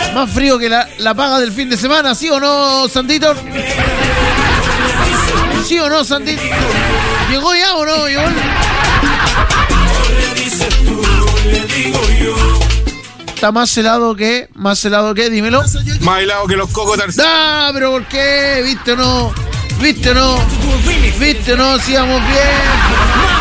Más frío que la paga del fin de semana, ¿sí o no, Sandito? ¿Sí o no, Sandito? ¿Llegó ya o no? ¿Llegó? Está más helado que, dímelo. Más helado que los cocos Tarzán. ¡Ah, pero por qué! ¿Viste o no? ¿Viste o no? ¿Viste o no? Sí, vamos bien.